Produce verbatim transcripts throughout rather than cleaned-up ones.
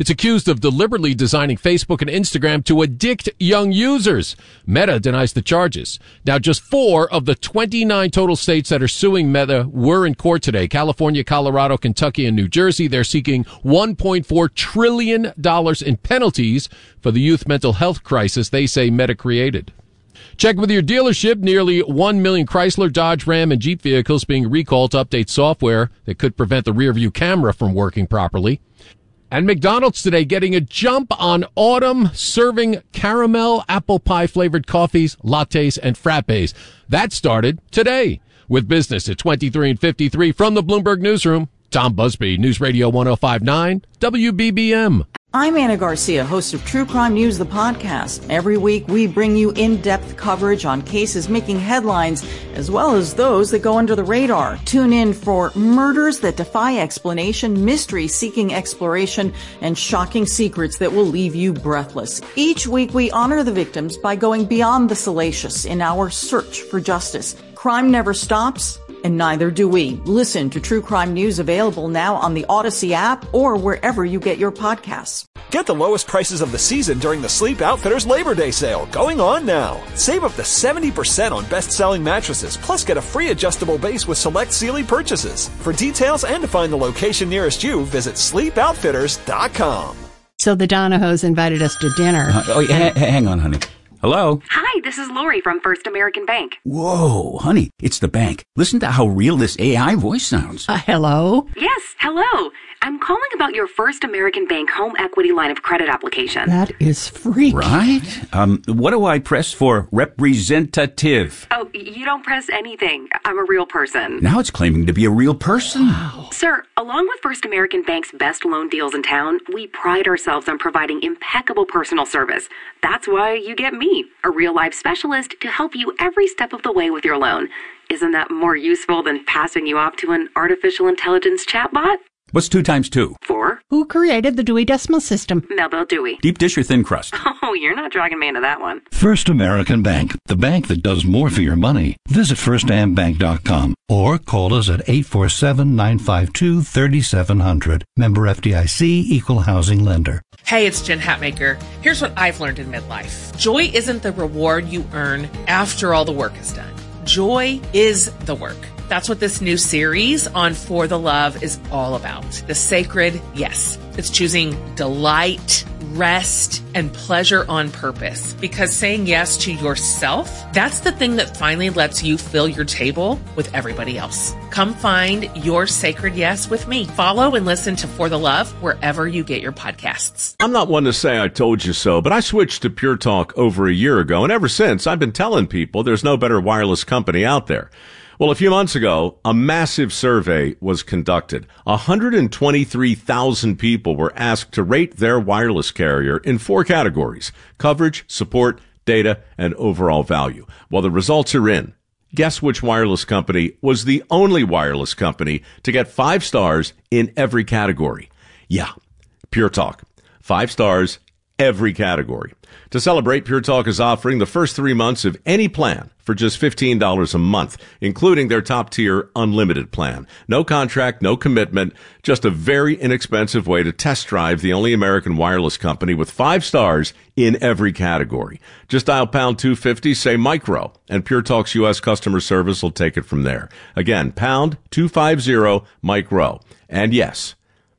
It's accused of deliberately designing Facebook and Instagram to addict young users. Meta denies the charges. Now, just four of the twenty-nine total states that are suing Meta were in court today. California, Colorado, Kentucky, and New Jersey. They're seeking one point four trillion dollars in penalties for the youth mental health crisis they say Meta created. Check with your dealership. Nearly one million Chrysler, Dodge, Ram, and Jeep vehicles being recalled to update software that could prevent the rear-view camera from working properly. And McDonald's today getting a jump on autumn, serving caramel apple pie flavored coffees, lattes, and frappes. That started today. With business at twenty-three and fifty-three from the Bloomberg Newsroom, Tom Busby, News Radio one oh five point nine, W B B M. I'm Anna Garcia, host of True Crime News, the podcast. Every week, we bring you in-depth coverage on cases making headlines, as well as those that go under the radar. Tune in for murders that defy explanation, mysteries seeking exploration, and shocking secrets that will leave you breathless. Each week, we honor the victims by going beyond the salacious in our search for justice. Crime never stops, and neither do we. Listen to True Crime News, available now on the Odyssey app or wherever you get your podcasts. Get the lowest prices of the season during the Sleep Outfitters Labor Day sale, going on now. Save up to seventy percent on best-selling mattresses, plus get a free adjustable base with select Sealy purchases. For details and to find the location nearest you, visit sleep outfitters dot com. So the Donahos invited us to dinner. Uh, oh, yeah, hang on, honey. Hello? Hi, this is Lori from First American Bank. Whoa, honey, it's the bank. Listen to how real this A I voice sounds. Uh, hello? Yes, hello. I'm calling about your First American Bank home equity line of credit application. That is freaky. Right? Um, what do I press for representative? Oh, you don't press anything. I'm a real person. Now it's claiming to be a real person. Wow. Sir, along with First American Bank's best loan deals in town, we pride ourselves on providing impeccable personal service. That's why you get me, a real life specialist, to help you every step of the way with your loan. Isn't that more useful than passing you off to an artificial intelligence chatbot? What's two times two? Four. Who created the Dewey Decimal System? Melville Dewey. Deep dish or thin crust? Oh, you're not dragging me into that one. First American Bank, the bank that does more for your money. Visit first am bank dot com or call us at eight four seven, nine five two, three seven zero zero. Member F D I C, Equal Housing Lender. Hey, it's Jen Hatmaker. Here's what I've learned in midlife. Joy isn't the reward you earn after all the work is done. Joy is the work. That's what this new series on For the Love is all about. The sacred yes. It's choosing delight, rest, and pleasure on purpose. Because saying yes to yourself, that's the thing that finally lets you fill your table with everybody else. Come find your sacred yes with me. Follow and listen to For the Love wherever you get your podcasts. I'm not one to say I told you so, but I switched to Pure Talk over a year ago, and ever since I've been telling people there's no better wireless company out there. Well, a few months ago, a massive survey was conducted. one hundred twenty-three thousand people were asked to rate their wireless carrier in four categories: coverage, support, data, and overall value. Well, the results are in. Guess which wireless company was the only wireless company to get five stars in every category? Yeah, Pure Talk. Five stars, every category. To celebrate, Pure Talk is offering the first three months of any plan for just fifteen dollars a month, including their top-tier unlimited plan. No contract, no commitment, just a very inexpensive way to test drive the only American wireless company with five stars in every category. Just dial pound two fifty, say micro, and Pure Talk's U S customer service will take it from there. Again, pound two fifty, micro. And yes,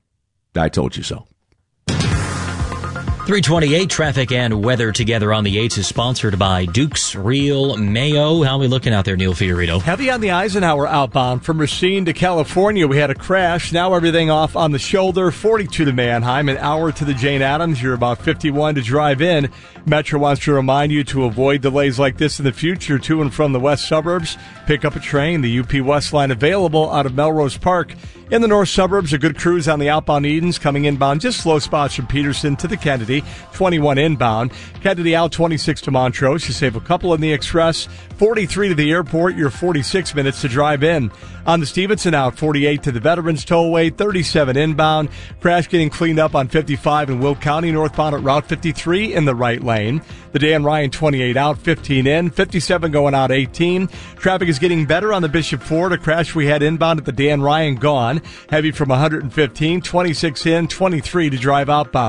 I told you so. three twenty-eight traffic and weather together on the eights is sponsored by Duke's Real Mayo. How are we looking out there, Neil Fiorito? Heavy on the Eisenhower outbound from Racine to California. We had a crash. Now everything off on the shoulder. forty-two to Manheim, an hour to the Jane Addams. You're about fifty-one to drive in. Metro wants to remind you to avoid delays like this in the future to and from the west suburbs. Pick up a train. The U P West line available out of Melrose Park. In the north suburbs, a good cruise on the outbound Edens coming inbound. Just slow spots from Peterson to the Kennedy. twenty-one inbound. Kennedy out twenty-six to Montrose. You save a couple in the express. forty-three to the airport. You're forty-six minutes to drive in. On the Stevenson out forty-eight to the Veterans Tollway. thirty-seven inbound. Crash getting cleaned up on fifty-five in Will County. Northbound at Route fifty-three in the right lane. The Dan Ryan twenty-eight out, fifteen in. fifty-seven going out eighteen. Traffic is getting better on the Bishop Ford. A crash we had inbound at the Dan Ryan gone. Heavy from one hundred fifteen. twenty-six in. twenty-three to drive outbound.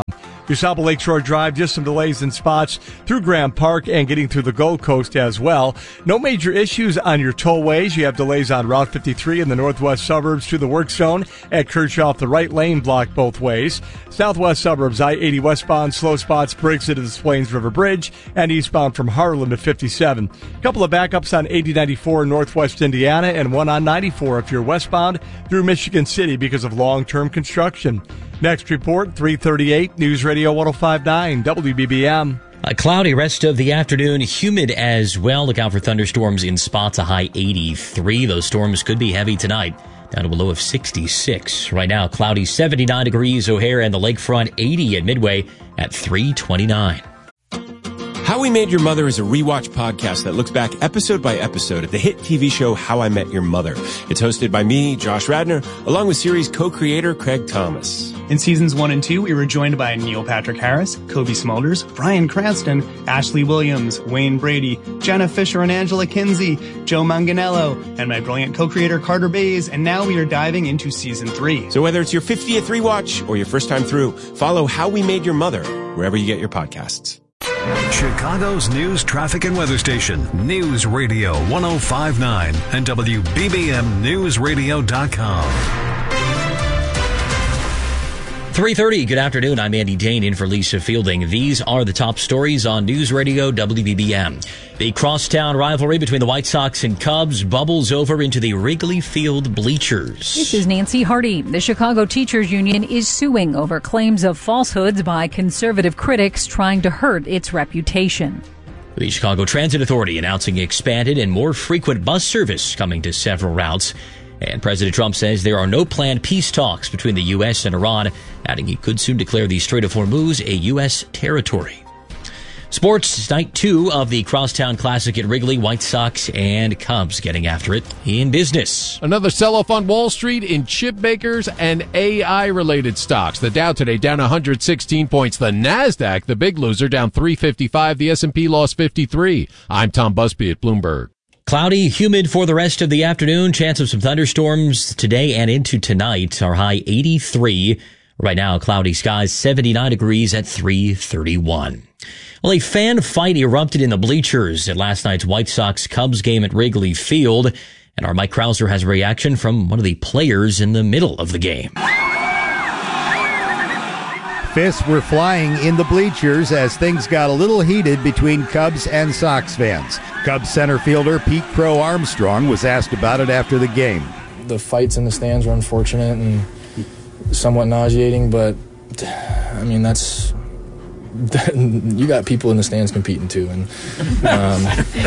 USAPA Lakeshore Drive, just some delays in spots through Graham Park and getting through the Gold Coast as well. No major issues on your tollways. You have delays on Route fifty-three in the northwest suburbs to the work zone at Kershaw. The right lane blocked both ways. Southwest suburbs, I eighty westbound, slow spots, Briggs to the Des Plaines River Bridge, and eastbound from Harlem to fifty-seven. A couple of backups on eighty ninety-four northwest Indiana and one on ninety-four if you're westbound through Michigan City because of long-term construction. Next report, three thirty-eight, News Radio one oh five point nine, W B B M. A cloudy rest of the afternoon, humid as well. Look out for thunderstorms in spots, a high eighty-three. Those storms could be heavy tonight, down to a low of sixty-six. Right now, cloudy, seventy-nine degrees O'Hare and the lakefront, eighty at Midway at three twenty-nine. How We Made Your Mother is a rewatch podcast that looks back episode by episode at the hit T V show How I Met Your Mother. It's hosted by me, Josh Radnor, along with series co-creator Craig Thomas. In seasons one and two, we were joined by Neil Patrick Harris, Kobe Smulders, Bryan Cranston, Ashley Williams, Wayne Brady, Jenna Fisher and Angela Kinsey, Joe Manganiello, and my brilliant co-creator Carter Bays, and now we are diving into season three. So whether it's your fiftieth rewatch or your first time through, follow How We Made Your Mother wherever you get your podcasts. Chicago's news, traffic, and weather station, News Radio one oh five point nine and W B B M News Radio dot com. three thirty, good afternoon. I'm Andy Dane in for Lisa Fielding. These are the top stories on News Radio W B B M. The crosstown rivalry between the White Sox and Cubs bubbles over into the Wrigley Field bleachers. This is Nancy Hardy. The Chicago Teachers Union is suing over claims of falsehoods by conservative critics trying to hurt its reputation. The Chicago Transit Authority announcing expanded and more frequent bus service coming to several routes. And President Trump says there are no planned peace talks between the U S and Iran, adding he could soon declare the Strait of Hormuz a U S territory. Sports, night two of the Crosstown Classic at Wrigley. White Sox and Cubs getting after it in business. Another sell-off on Wall Street in chip makers and A I-related stocks. The Dow today down one hundred sixteen points. The NASDAQ, the big loser, down three fifty-five. The S and P lost fifty-three. I'm Tom Busby at Bloomberg. Cloudy, humid for the rest of the afternoon. Chance of some thunderstorms today and into tonight. Our high eighty-three. Right now, cloudy skies, seventy-nine degrees at three thirty-one. Well, a fan fight erupted in the bleachers at last night's White Sox-Cubs game at Wrigley Field. And our Mike Krauser has a reaction from one of the players in the middle of the game. Fists were flying in the bleachers as things got a little heated between Cubs and Sox fans. Cubs center fielder Pete Crow Armstrong was asked about it after the game. The fights in the stands were unfortunate and somewhat nauseating, but I mean, that's you got people in the stands competing too. And um,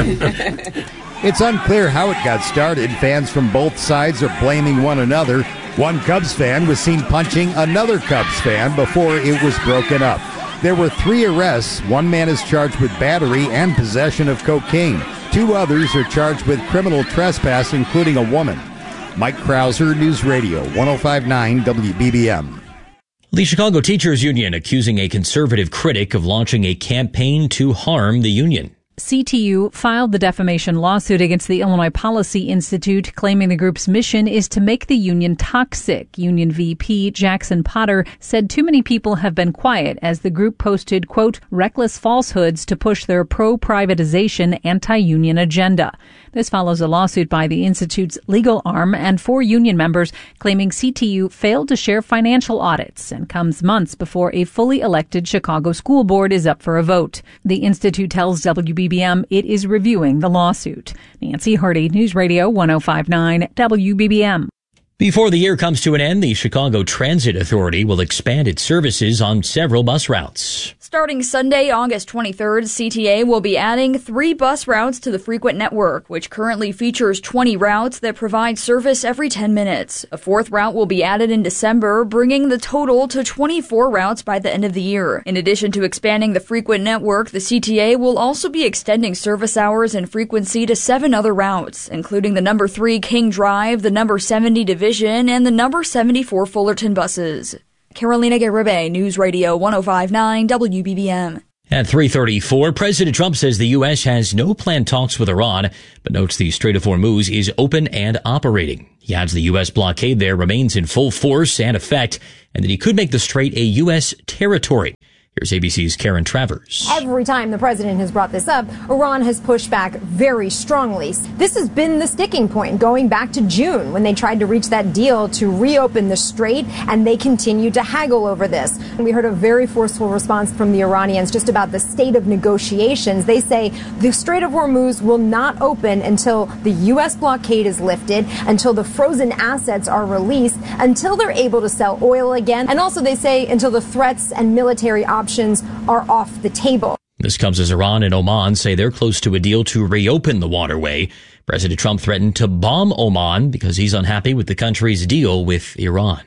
it's unclear how it got started. Fans from both sides are blaming one another. One Cubs fan was seen punching another Cubs fan before it was broken up. There were three arrests. One man is charged with battery and possession of cocaine. Two others are charged with criminal trespass, including a woman. Mike Krauser, News Radio one oh five point nine W B B M. The Chicago Teachers Union accusing a conservative critic of launching a campaign to harm the union. C T U filed the defamation lawsuit against the Illinois Policy Institute, claiming the group's mission is to make the union toxic. Union V P Jackson Potter said too many people have been quiet as the group posted, quote, reckless falsehoods to push their pro-privatization anti-union agenda. This follows a lawsuit by the Institute's legal arm and four union members claiming C T U failed to share financial audits and comes months before a fully elected Chicago school board is up for a vote. The Institute tells W B B M it is reviewing the lawsuit. Nancy Hardy, News Radio one oh five point nine W B B M. Before the year comes to an end, the Chicago Transit Authority will expand its services on several bus routes. Starting Sunday, August twenty-third, C T A will be adding three bus routes to the frequent network, which currently features twenty routes that provide service every ten minutes. A fourth route will be added in December, bringing the total to twenty-four routes by the end of the year. In addition to expanding the frequent network, the C T A will also be extending service hours and frequency to seven other routes, including the number three King Drive, the number seventy Division, and the number seventy-four Fullerton buses. Carolina Garibay, News Radio one oh five point nine W B B M. At three thirty-four, President Trump says the U S has no planned talks with Iran, but notes the Strait of Hormuz is open and operating. He adds the U S blockade there remains in full force and effect, and that he could make the strait a U S territory. Here's A B C's Karen Travers. Every time the president has brought this up, Iran has pushed back very strongly. This has been the sticking point going back to June when they tried to reach that deal to reopen the strait, and they continue to haggle over this. And we heard a very forceful response from the Iranians just about the state of negotiations. They say the Strait of Hormuz will not open until the U S blockade is lifted, until the frozen assets are released, until they're able to sell oil again, and also they say until the threats and military options options are off the table. This comes as Iran and Oman say they're close to a deal to reopen the waterway. President Trump threatened to bomb Oman because he's unhappy with the country's deal with Iran.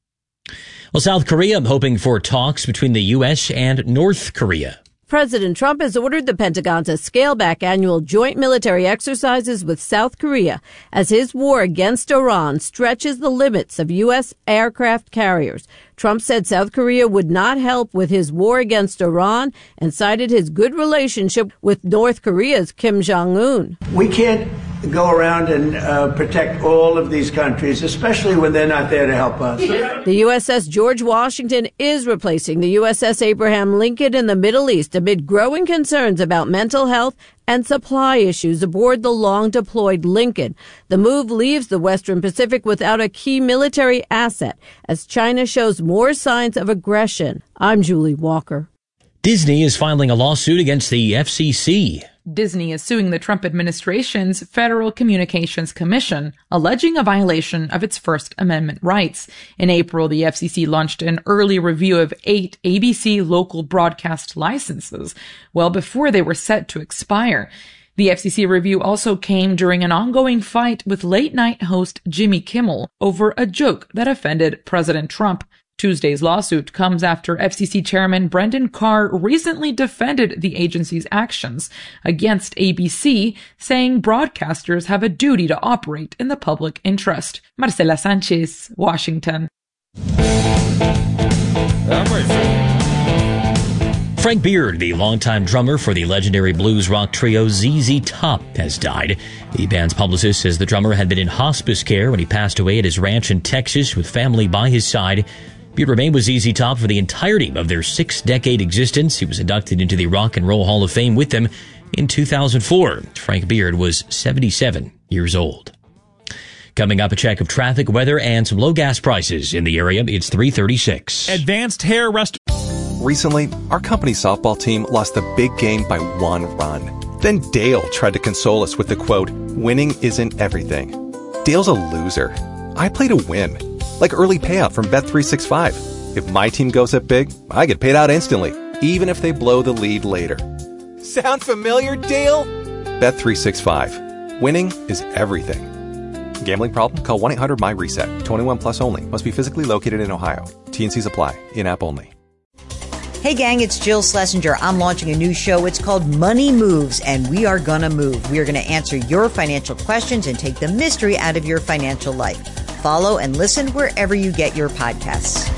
Well, South Korea hoping for talks between the U S and North Korea. President Trump has ordered the Pentagon to scale back annual joint military exercises with South Korea as his war against Iran stretches the limits of U S aircraft carriers. Trump said South Korea would not help with his war against Iran and cited his good relationship with North Korea's Kim Jong-un. We can't go around and uh, protect all of these countries, especially when they're not there to help us. The U S S George Washington is replacing the U S S Abraham Lincoln in the Middle East amid growing concerns about mental health and supply issues aboard the long-deployed Lincoln. The move leaves the Western Pacific without a key military asset as China shows more signs of aggression. I'm Julie Walker. Disney is filing a lawsuit against the F C C. Disney is suing the Trump administration's Federal Communications Commission, alleging a violation of its First Amendment rights. In April, the F C C launched an early review of eight A B C local broadcast licenses, well before they were set to expire. The F C C review also came during an ongoing fight with late-night host Jimmy Kimmel over a joke that offended President Trump. Tuesday's lawsuit comes after F C C Chairman Brendan Carr recently defended the agency's actions against A B C, saying broadcasters have a duty to operate in the public interest. Marcela Sanchez, Washington. Frank Beard, the longtime drummer for the legendary blues rock trio Z Z Top, has died. The band's publicist says the drummer had been in hospice care when he passed away at his ranch in Texas with family by his side. Beard remained with Z Z Top for the entirety of their six-decade existence. He was inducted into the Rock and Roll Hall of Fame with them in two thousand four. Frank Beard was seventy-seven years old. Coming up, a check of traffic, weather, and some low gas prices in the area. It's three thirty-six. Advanced Hair Rest. Recently, our company's softball team lost the big game by one run. Then Dale tried to console us with the quote, "Winning isn't everything." Dale's a loser. I play to win. Like early payout from Bet three sixty-five. If my team goes up big, I get paid out instantly, even if they blow the lead later. Sound familiar, Dale? Bet three sixty-five. Winning is everything. Gambling problem? Call one eight hundred my reset. twenty-one plus only. Must be physically located in Ohio. T and C's apply. In-app only. Hey gang, it's Jill Schlesinger. I'm launching a new show. It's called Money Moves, and we are gonna move. We are gonna answer your financial questions and take the mystery out of your financial life. Follow and listen wherever you get your podcasts.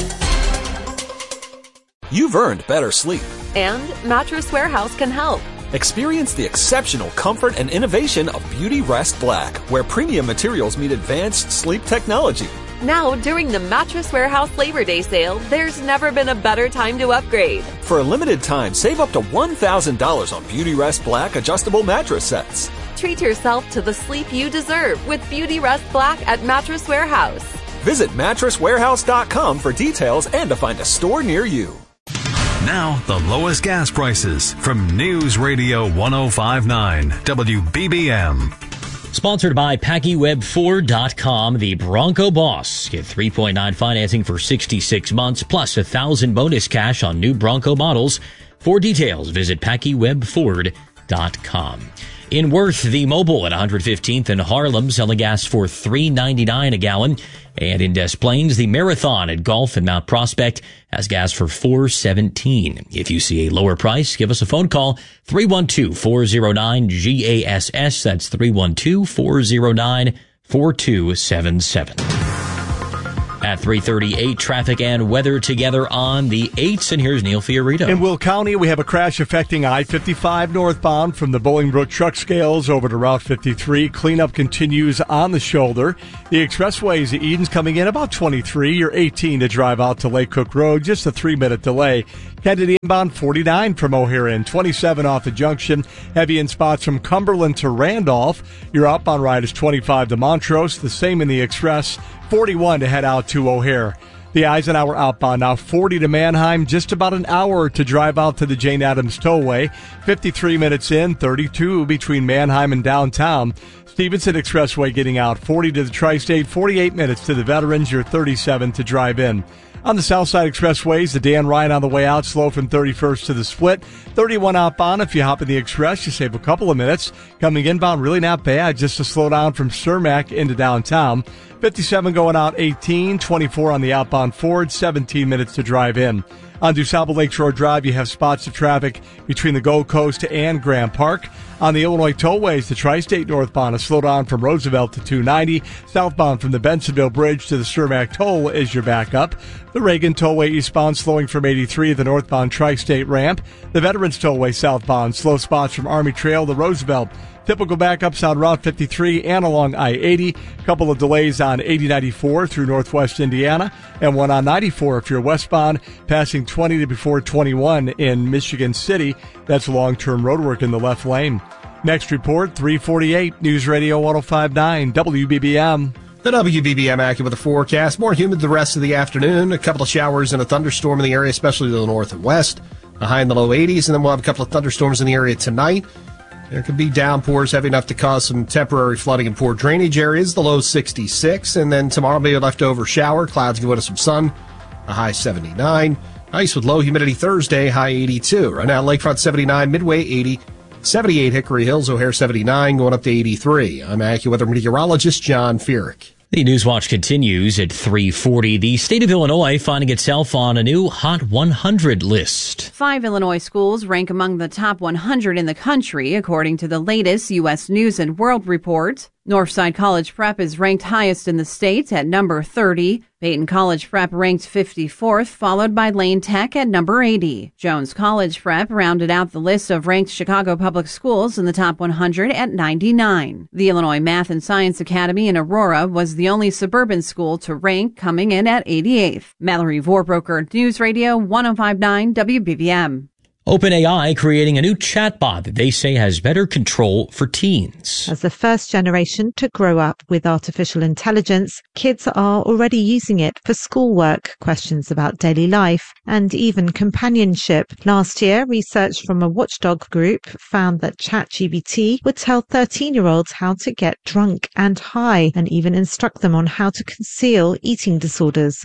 You've earned better sleep. And Mattress Warehouse can help. Experience the exceptional comfort and innovation of Beauty Rest Black, where premium materials meet advanced sleep technology. Now, during the Mattress Warehouse Labor Day sale, there's never been a better time to upgrade. For a limited time, save up to one thousand dollars on Beauty Rest Black adjustable mattress sets. Treat yourself to the sleep you deserve with Beauty Rest Black at Mattress Warehouse. Visit mattress warehouse dot com for details and to find a store near you. Now, the lowest gas prices from News Radio one oh five point nine W B B M. Sponsored by Packy Web Ford dot com, the Bronco Boss. Get three point nine financing for sixty-six months, plus one thousand bonus cash on new Bronco models. For details, visit Packy Web Ford dot com. In Worth, the Mobile at one hundred fifteenth and Harlem, selling gas for three ninety-nine a gallon. And in Des Plaines, the Marathon at Gulf and Mount Prospect has gas for four seventeen. If you see a lower price, give us a phone call, three one two, four oh nine, G A S S. That's three one two, four oh nine, four two seven seven. At three thirty-eight, traffic and weather together on the eights, and here's Neil Fiorito. In Will County, we have a crash affecting I fifty-five northbound from the Bolingbrook truck scales over to Route fifty-three. Cleanup continues on the shoulder. The expressways, Eden's coming in about twenty-three. You're eighteen to drive out to Lake Cook Road, just a three-minute delay. Kennedy inbound forty-nine from O'Hare in, twenty-seven off the junction. Heavy in spots from Cumberland to Randolph. Your outbound ride is twenty-five to Montrose. The same in the Express, forty-one to head out to O'Hare. The Eisenhower outbound now forty to Manheim, just about an hour to drive out to the Jane Addams Tollway. fifty-three minutes in, thirty-two between Manheim and downtown. Stevenson Expressway getting out, forty to the Tri-State, forty-eight minutes to the Veterans, your thirty-seven to drive in. On the Southside Expressways, the Dan Ryan on the way out, slow from thirty-first to the Split. thirty-one outbound. If you hop in the Express, you save a couple of minutes. Coming inbound, really not bad, just to slow down from Cermak into downtown. fifty-seven going out eighteen, twenty-four on the outbound Ford, seventeen minutes to drive in. On DuSable Lakeshore Drive, you have spots of traffic between the Gold Coast and Grant Park. On the Illinois Tollways, the Tri-State northbound, a slowdown from Roosevelt to two ninety. Southbound from the Bensonville Bridge to the Cermak Toll is your backup. The Reagan Tollway eastbound slowing from eighty-three, the northbound Tri-State ramp. The Veterans Tollway southbound, slow spots from Army Trail to Roosevelt. Typical backups on Route fifty-three and along I eighty. Couple of delays on eighty ninety-four through northwest Indiana, and one on ninety-four if you're westbound, passing twenty to before twenty-one in Michigan City. That's long-term roadwork in the left lane. Next report, three forty-eight, News Radio one oh five point nine, W B B M. The W B B M AccuWeather forecast. More humid the rest of the afternoon. A couple of showers and a thunderstorm in the area, especially to the north and west. A high in the low eighties, and then we'll have a couple of thunderstorms in the area tonight. There could be downpours heavy enough to cause some temporary flooding in poor drainage areas, the low sixty-six. And then tomorrow, maybe a leftover shower. Clouds give way to some sun, a high seventy-nine. Ice with low humidity Thursday, high eighty-two. Right now, Lakefront seventy-nine, Midway eighty, seventy-eight Hickory Hills, O'Hare seventy-nine, going up to eighty-three. I'm AccuWeather meteorologist John Feerick. The Newswatch continues at three forty. The state of Illinois finding itself on a new Hot one hundred list. Five Illinois schools rank among the top one hundred in the country, according to the latest U S News and World Report. Northside College Prep is ranked highest in the state at number thirty. Peyton College Prep ranked fifty-fourth, followed by Lane Tech at number eighty. Jones College Prep rounded out the list of ranked Chicago public schools in the top one hundred at ninety-nine. The Illinois Math and Science Academy in Aurora was the only suburban school to rank, coming in at eighty-eighth. Mallory Vorbroker, News Radio one oh five point nine W B B M. OpenAI creating a new chatbot that they say has better control for teens. As the first generation to grow up with artificial intelligence, kids are already using it for schoolwork, questions about daily life, and even companionship. Last year, research from a watchdog group found that ChatGPT would tell thirteen-year-olds how to get drunk and high, and even instruct them on how to conceal eating disorders.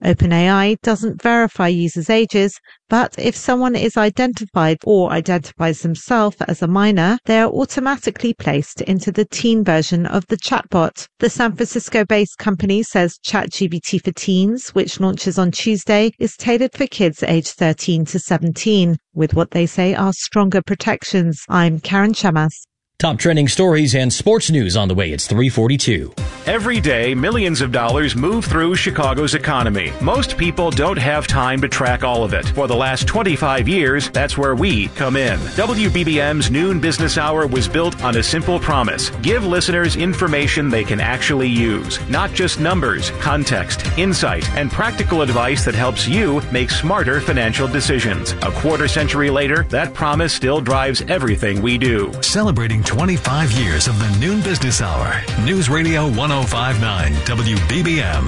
OpenAI doesn't verify users' ages, but if someone is identified or identifies themselves as a minor, they are automatically placed into the teen version of the chatbot. The San Francisco-based company says ChatGPT for Teens, which launches on Tuesday, is tailored for kids aged thirteen to seventeen, with what they say are stronger protections. I'm Karen Chamas. Top trending stories and sports news on the way. It's three forty-two. Every day, millions of dollars move through Chicago's economy. Most people don't have time to track all of it. For the last twenty-five years, that's where we come in. W B B M's Noon Business Hour was built on a simple promise. Give listeners information they can actually use. Not just numbers, context, insight, and practical advice that helps you make smarter financial decisions. A quarter century later, that promise still drives everything we do. Celebrating twenty-five years of the Noon Business Hour. News Radio one oh five point nine W B B M.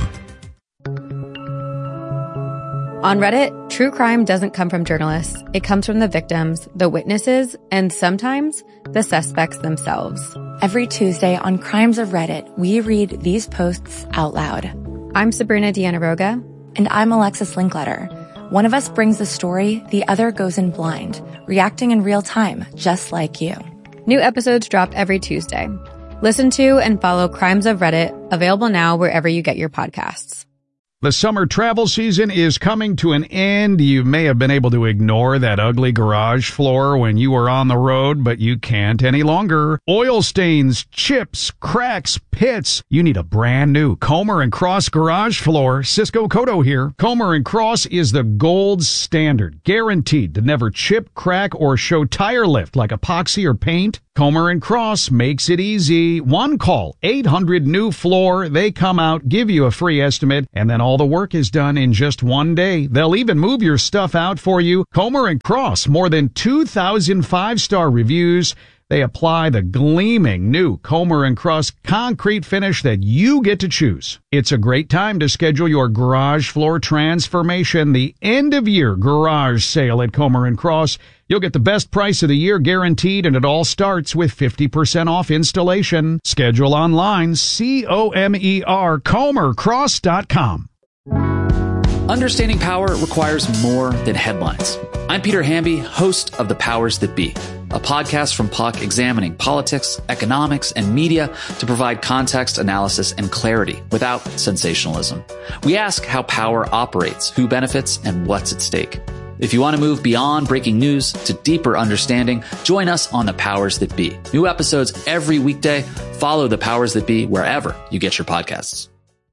On Reddit, true crime doesn't come from journalists. It comes from the victims, the witnesses, and sometimes the suspects themselves. Every Tuesday on Crimes of Reddit, we read these posts out loud. I'm Sabrina Dianaroga. And I'm Alexis Linkletter. One of us brings the story, the other goes in blind, reacting in real time, just like you. New episodes drop every Tuesday. Listen to and follow Crimes of Reddit, available now wherever you get your podcasts. The summer travel season is coming to an end. You may have been able to ignore that ugly garage floor when you were on the road, but you can't any longer. Oil stains, chips, cracks, pits. You need a brand new Comer and Cross garage floor. Cisco Cotto here. Comer and Cross is the gold standard, guaranteed to never chip, crack, or show tire lift like epoxy or paint. Comer and Cross makes it easy. One call, eight hundred new floor. They come out, give you a free estimate, and then all the work is done in just one day. They'll even move your stuff out for you. Comer and Cross, more than two thousand five-star reviews. They apply the gleaming new Comer and Cross concrete finish that you get to choose. It's a great time to schedule your garage floor transformation. The end-of-year garage sale at Comer and Cross. You'll get the best price of the year guaranteed, and it all starts with fifty percent off installation. Schedule online, C O M E R, comer cross dot com. Understanding power requires more than headlines. I'm Peter Hamby, host of The Powers That Be, a podcast from Puck examining politics, economics, and media to provide context, analysis, and clarity without sensationalism. We ask how power operates, who benefits, and what's at stake. If you want to move beyond breaking news to deeper understanding, join us on The Powers That Be. New episodes every weekday. Follow The Powers That Be wherever you get your podcasts.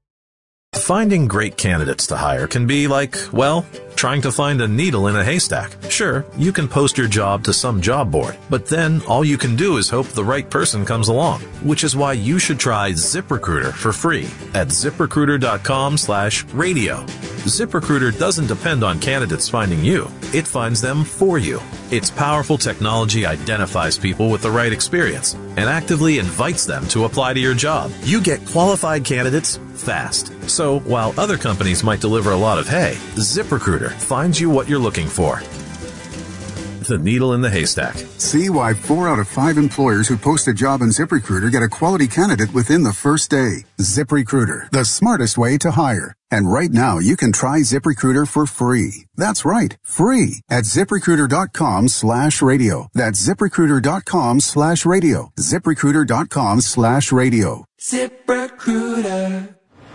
Finding great candidates to hire can be like, well, trying to find a needle in a haystack. Sure, you can post your job to some job board, but then all you can do is hope the right person comes along, which is why you should try ZipRecruiter for free at ZipRecruiter.com slash radio. ZipRecruiter doesn't depend on candidates finding you. It finds them for you. Its powerful technology identifies people with the right experience and actively invites them to apply to your job. You get qualified candidates fast. So while other companies might deliver a lot of hay, ZipRecruiter finds you what you're looking for. The needle in the haystack. See why four out of five employers who post a job on ZipRecruiter get a quality candidate within the first day. ZipRecruiter, the smartest way to hire. And right now, you can try ZipRecruiter for free. That's right, free at ZipRecruiter.com slash radio. That's ZipRecruiter.com slash radio. ZipRecruiter.com slash radio. ZipRecruiter.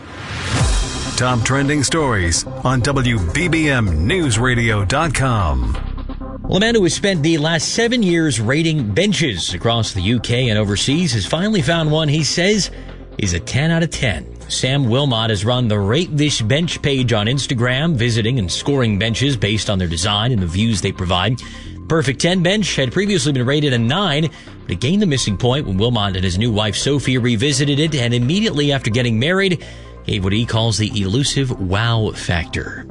Top trending stories on W B B M News Radio dot com. Well, a man who has spent the last seven years rating benches across the U K and overseas has finally found one he says is a ten out of ten. Sam Wilmot has run the Rate This Bench page on Instagram, visiting and scoring benches based on their design and the views they provide. Perfect ten bench had previously been rated a nine, but it gained the missing point when Wilmot and his new wife Sophie revisited it, and immediately after getting married, gave what he calls the elusive wow factor.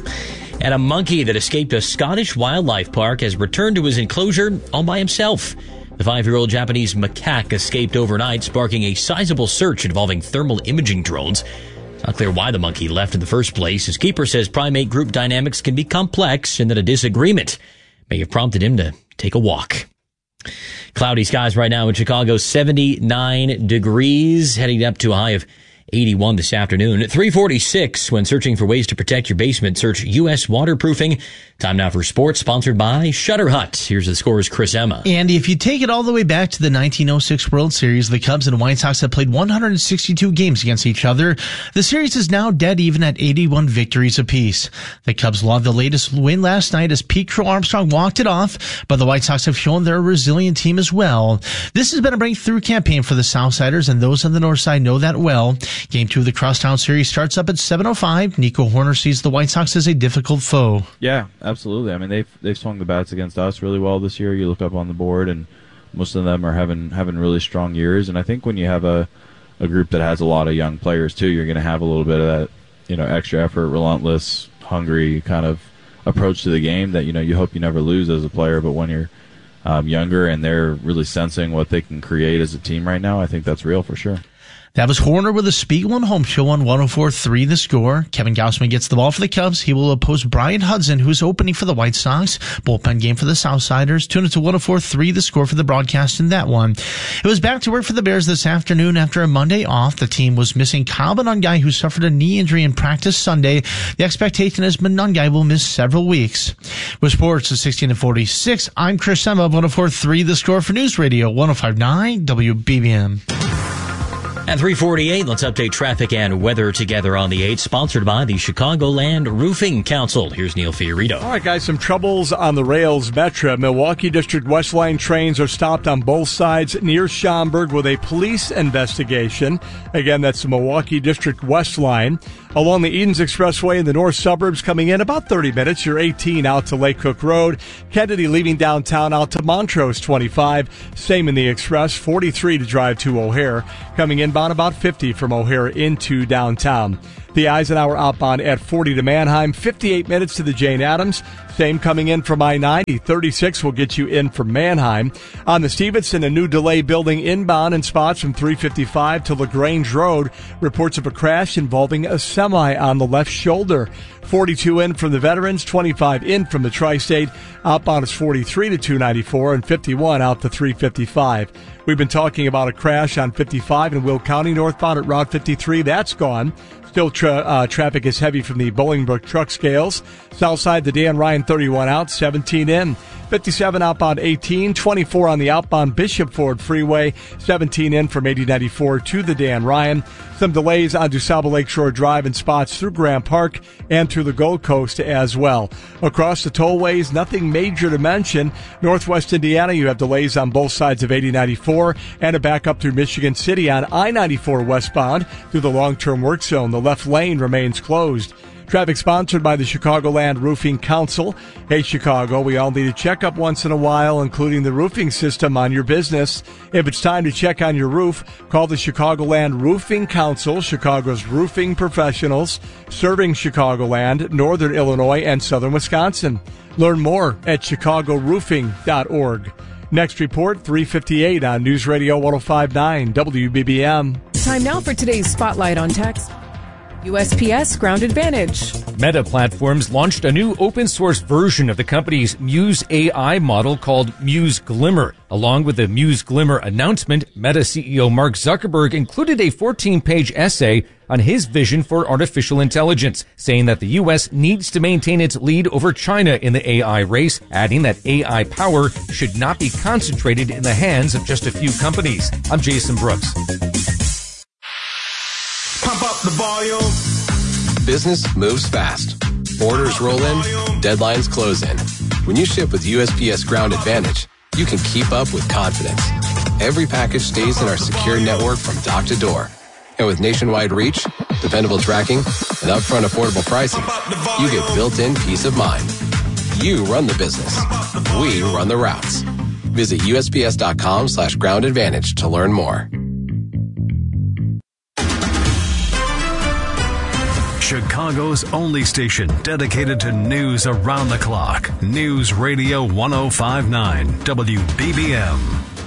And a monkey that escaped a Scottish wildlife park has returned to his enclosure all by himself. The five-year-old Japanese macaque escaped overnight, sparking a sizable search involving thermal imaging drones. It's not clear why the monkey left in the first place. His keeper says primate group dynamics can be complex and that a disagreement may have prompted him to take a walk. Cloudy skies right now in Chicago, seventy-nine degrees, heading up to a high of eighty-one this afternoon. At three forty-six, when searching for ways to protect your basement, search U S Waterproofing. Time now for sports, sponsored by Shutter Hut. Here's the scorer's Chris Emma. Andy, if you take it all the way back to the nineteen oh six World Series, the Cubs and White Sox have played one hundred sixty-two games against each other. The series is now dead even at eighty-one victories apiece. The Cubs logged the latest win last night as Pete Crow Armstrong walked it off, but the White Sox have shown they're a resilient team as well. This has been a breakthrough campaign for the Southsiders, and those on the North Side know that well. Game two of the Crosstown Series starts up at seven oh five. Nico Horner sees the White Sox as a difficult foe. Yeah, absolutely. I mean, they've they've swung the bats against us really well this year. You look up on the board, and most of them are having having really strong years. And I think when you have a, a group that has a lot of young players too, you're going to have a little bit of that, you know, extra effort, relentless, hungry kind of approach to the game that, you know, you hope you never lose as a player. But when you're um, younger and they're really sensing what they can create as a team right now, I think that's real for sure. That was Horner with a Spiegel and Home Show on one oh four point three The Score. Kevin Gausman gets the ball for the Cubs. He will oppose Brian Hudson, who's opening for the White Sox. Bullpen game for the Southsiders. Tune it to one oh four point three The Score for the broadcast in that one. It was back to work for the Bears this afternoon after a Monday off. The team was missing Kyle Monangai, who suffered a knee injury in practice Sunday. The expectation is Monangai will miss several weeks. With sports at sixteen and forty-six, I'm Chris Emma, one oh four point three The Score for News Radio, one oh five point nine W B B M. At three forty-eight, let's update traffic and weather together on the eighth, sponsored by the Chicagoland Roofing Council. Here's Neil Fiorito. All right, guys, some troubles on the rails. Metra, Milwaukee District West Line trains are stopped on both sides near Schaumburg with a police investigation. Again, that's the Milwaukee District West Line. Along the Edens Expressway in the north suburbs coming in about thirty minutes. You're eighteen out to Lake Cook Road. Kennedy leaving downtown out to Montrose, twenty-five. Same in the Express, forty-three to drive to O'Hare. Coming inbound about fifty from O'Hare into downtown. The Eisenhower outbound at forty to Manheim, fifty-eight minutes to the Jane Addams. Same coming in from I ninety. thirty-six will get you in from Manheim. On the Stevenson, a new delay building inbound in spots from three fifty-five to LaGrange Road. Reports of a crash involving a semi on the left shoulder. forty-two in from the Veterans, twenty-five in from the Tri-State. Outbound is forty-three to two ninety-four and fifty-one out to three fifty-five. We've been talking about a crash on fifty-five in Will County, northbound at Route fifty-three. That's gone. Still tra- uh, traffic is heavy from the Bolingbrook truck scales. Southside, the Dan Ryan thirty-one out, seventeen in. fifty-seven outbound eighteen, twenty-four on the outbound Bishop Ford Freeway, seventeen in from eighty ninety-four to the Dan Ryan. Some delays on DuSable Lakeshore Drive in spots through Grant Park and through the Gold Coast as well. Across the tollways, nothing major to mention. Northwest Indiana, you have delays on both sides of eighty ninety-four and a backup through Michigan City on I ninety-four westbound through the long-term work zone. The left lane remains closed. Traffic sponsored by the Chicagoland Roofing Council. Hey, Chicago, we all need a checkup once in a while, including the roofing system on your business. If it's time to check on your roof, call the Chicagoland Roofing Council, Chicago's roofing professionals, serving Chicagoland, Northern Illinois, and Southern Wisconsin. Learn more at chicago roofing dot org. Next report, three fifty-eight on News Radio one oh five point nine W B B M. Time now for today's Spotlight on Tech. U S P S Ground Advantage. Meta Platforms launched a new open-source version of the company's Muse A I model called Muse Glimmer. Along with the Muse Glimmer announcement, Meta C E O Mark Zuckerberg included a fourteen-page essay on his vision for artificial intelligence, saying that the U S needs to maintain its lead over China in the A I race, adding that A I power should not be concentrated in the hands of just a few companies. I'm Jason Brooks. Pump up the volume. Business moves fast. Orders roll in, deadlines close in. When you ship with U S P S Ground Advantage, you can keep up with confidence. Every package stays in our secure network from dock to door. And with nationwide reach, dependable tracking, and upfront affordable pricing, you get built-in peace of mind. You run the business. We run the routes. Visit U S P S dot com slash ground advantage to learn more. Chicago's only station dedicated to news around the clock. News Radio one oh five point nine W B B M.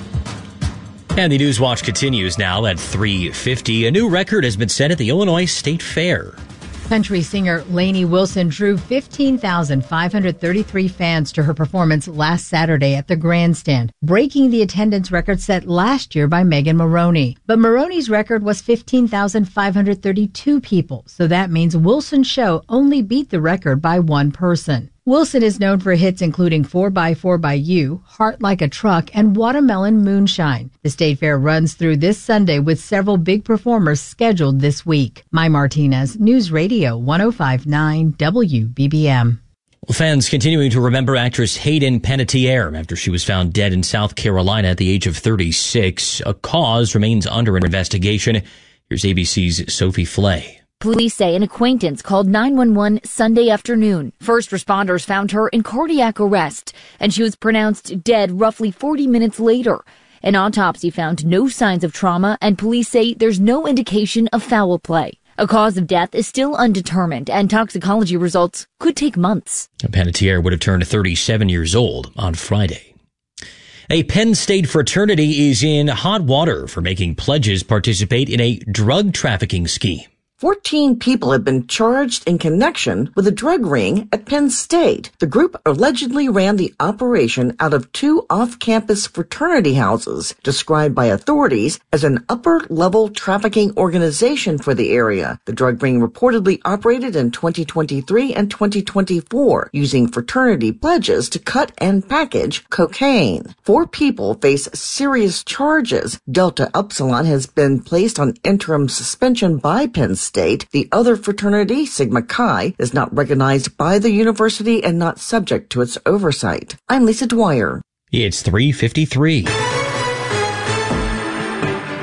And the News Watch continues now at three fifty. A new record has been set at the Illinois State Fair. Country singer Lainey Wilson drew fifteen thousand five hundred thirty-three fans to her performance last Saturday at the Grandstand, breaking the attendance record set last year by Megan Maroney. But Maroney's record was fifteen thousand five hundred thirty-two people, so that means Wilson's show only beat the record by one person. Wilson is known for hits including four by four by You, Heart Like a Truck, and Watermelon Moonshine. The State Fair runs through this Sunday with several big performers scheduled this week. Mai Martinez, News Radio one oh five point nine W B B M. Fans continuing to remember actress Hayden Panettiere after she was found dead in South Carolina at the age of thirty-six. A cause remains under investigation. Here's A B C's Sophie Flay. Police say an acquaintance called nine one one Sunday afternoon. First responders found her in cardiac arrest, and she was pronounced dead roughly forty minutes later. An autopsy found no signs of trauma, and police say there's no indication of foul play. A cause of death is still undetermined, and toxicology results could take months. Panettiere would have turned thirty-seven years old on Friday. A Penn State fraternity is in hot water for making pledges participate in a drug trafficking scheme. fourteen people have been charged in connection with a drug ring at Penn State. The group allegedly ran the operation out of two off-campus fraternity houses, described by authorities as an upper-level trafficking organization for the area. The drug ring reportedly operated in twenty twenty-three and twenty twenty-four, using fraternity pledges to cut and package cocaine. Four people face serious charges. Delta Upsilon has been placed on interim suspension by Penn State. State. The other fraternity, Sigma Chi, is not recognized by the university and not subject to its oversight. I'm Lisa Dwyer. It's three fifty-three.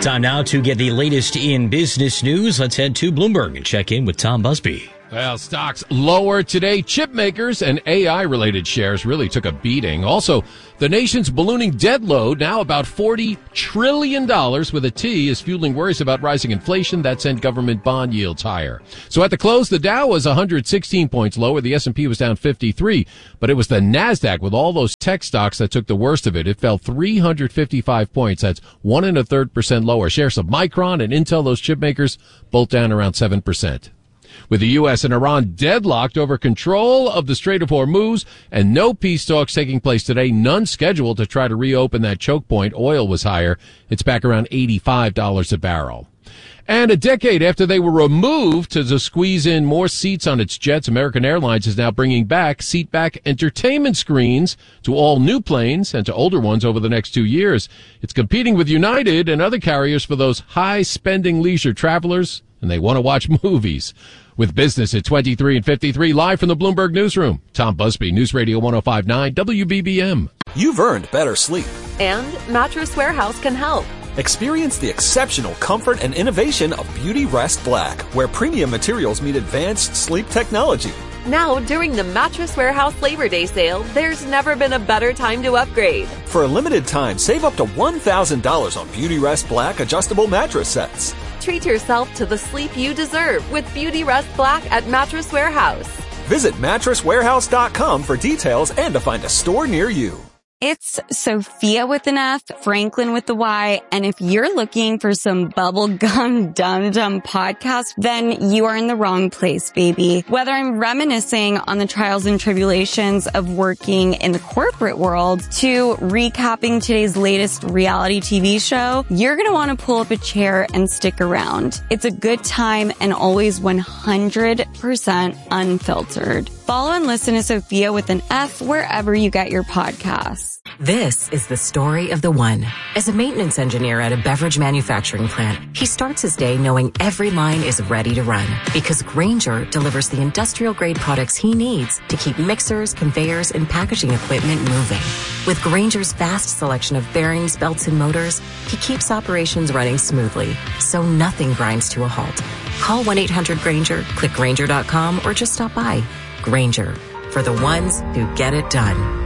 Time now to get the latest in business news. Let's head to Bloomberg and check in with Tom Busby. Well, stocks lower today. Chip makers and A I-related shares really took a beating. Also, the nation's ballooning debt load, now about forty trillion dollars with a T, is fueling worries about rising inflation that sent government bond yields higher. So at the close, the Dow was one hundred sixteen points lower. The S and P was down fifty-three. But it was the NASDAQ with all those tech stocks that took the worst of it. It fell three hundred fifty-five points. That's one and a third percent lower. Shares of Micron and Intel, those chip makers, both down around seven percent. With the U S and Iran deadlocked over control of the Strait of Hormuz and no peace talks taking place today, none scheduled to try to reopen that choke point, oil was higher. It's back around eighty-five dollars a barrel. And a decade after they were removed to, to squeeze in more seats on its jets, American Airlines is now bringing back seat-back entertainment screens to all new planes and to older ones over the next two years. It's competing with United and other carriers for those high-spending leisure travelers, and they want to watch movies. With business at twenty-three and fifty-three, live from the Bloomberg Newsroom, Tom Busby, News Radio one oh five point nine W B B M. You've earned better sleep. And Mattress Warehouse can help. Experience the exceptional comfort and innovation of Beauty Rest Black, where premium materials meet advanced sleep technology. Now, during the Mattress Warehouse Labor Day sale, there's never been a better time to upgrade. For a limited time, save up to one thousand dollars on Beauty Rest Black adjustable mattress sets. Treat yourself to the sleep you deserve with Beauty Rest Black at Mattress Warehouse. Visit mattress warehouse dot com for details and to find a store near you. It's Sophia with an F, Franklin with the Y, and if you're looking for some bubblegum dum-dum podcast, then you are in the wrong place, baby. Whether I'm reminiscing on the trials and tribulations of working in the corporate world to recapping today's latest reality T V show, you're going to want to pull up a chair and stick around. It's a good time and always one hundred percent unfiltered. Follow and listen to Sophia with an F wherever you get your podcasts. This is the story of the one. As a maintenance engineer at a beverage manufacturing plant, he starts his day knowing every line is ready to run because Grainger delivers the industrial-grade products he needs to keep mixers, conveyors, and packaging equipment moving. With Grainger's vast selection of bearings, belts, and motors, he keeps operations running smoothly, so nothing grinds to a halt. Call one eight hundred Grainger, click Grainger dot com, or just stop by. Grainger, for the ones who get it done.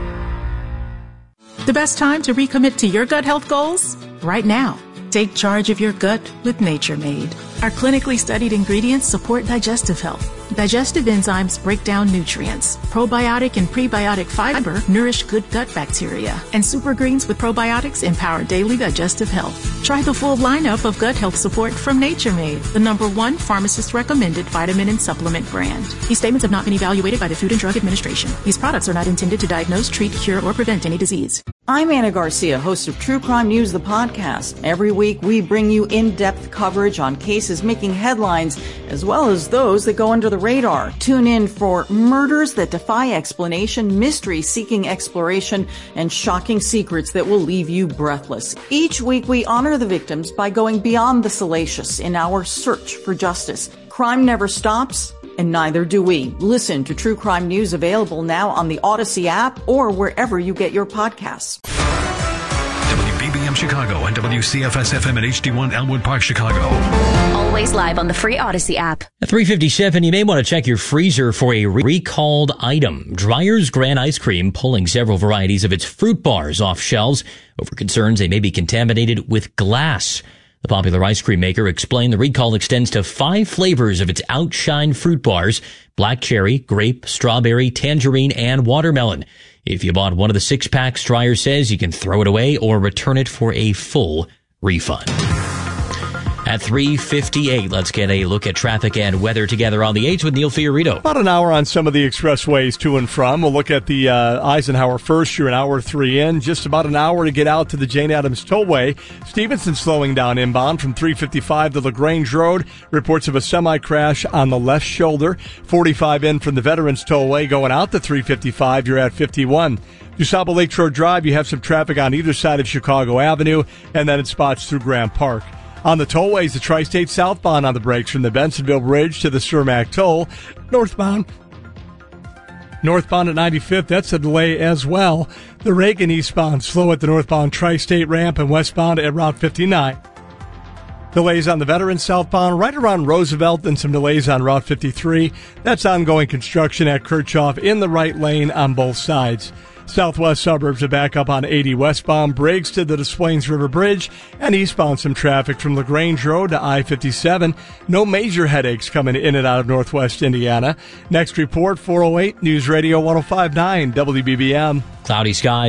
The best time to recommit to your gut health goals? Right now. Take charge of your gut with Nature Made. Our clinically studied ingredients support digestive health. Digestive enzymes break down nutrients. Probiotic and prebiotic fiber nourish good gut bacteria. And super greens with probiotics empower daily digestive health. Try the full lineup of gut health support from Nature Made, the number one pharmacist-recommended vitamin and supplement brand. These statements have not been evaluated by the Food and Drug Administration. These products are not intended to diagnose, treat, cure, or prevent any disease. I'm Anna Garcia, host of True Crime News, the podcast. Every week, we bring you in-depth coverage on cases making headlines, as well as those that go under the radar. Tune in for murders that defy explanation, mystery seeking exploration, and shocking secrets that will leave you breathless. Each week, we honor the victims by going beyond the salacious in our search for justice. Crime never stops, and neither do we. Listen to True Crime News, available now on the Odyssey app or wherever you get your podcasts. W B B M Chicago and W C F S F M at H D one Elmwood Park, Chicago. Always live on the free Odyssey app. At three fifty-seven, you may want to check your freezer for a recalled item. Dreyer's Grand Ice Cream pulling several varieties of its fruit bars off shelves over concerns they may be contaminated with glass. The popular ice cream maker explained the recall extends to five flavors of its Outshine fruit bars: black cherry, grape, strawberry, tangerine, and watermelon. If you bought one of the six packs, Dreyer says you can throw it away or return it for a full refund. At three fifty-eight, let's get a look at traffic and weather together on the eighth with Neil Fiorito. About an hour on some of the expressways to and from. We'll look at the uh, Eisenhower first. You're an hour three in. Just about an hour to get out to the Jane Addams Tollway. Stevenson slowing down inbound from three fifty-five to LaGrange Road. Reports of a semi-crash on the left shoulder. forty-five in from the Veterans Tollway. Going out to three fifty-five, you're at fifty-one. DuSable Lakeshore Drive, you have some traffic on either side of Chicago Avenue, and then it spots through Grant Park. On the tollways, the Tri-State southbound on the brakes from the Bensonville Bridge to the Cermak Toll. Northbound. Northbound at ninety-fifth, that's a delay as well. The Reagan eastbound slow at the northbound Tri-State ramp and westbound at Route fifty-nine. Delays on the Veterans southbound right around Roosevelt and some delays on Route fifty-three. That's ongoing construction at Kirchhoff in the right lane on both sides. Southwest suburbs are back up on eighty westbound, Briggs to the Des Plaines River Bridge, and eastbound some traffic from LaGrange Road to I fifty-seven. No major headaches coming in and out of northwest Indiana. Next report, four oh eight News Radio one oh five point nine W B B M. Cloudy skies.